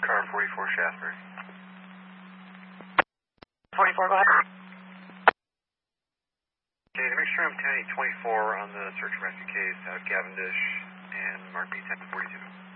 Car 44 Shasbury. 44, go ahead. Okay, to make sure I'm 10-8-24 on the search and rescue case out of Cavendish and Mark B 1042.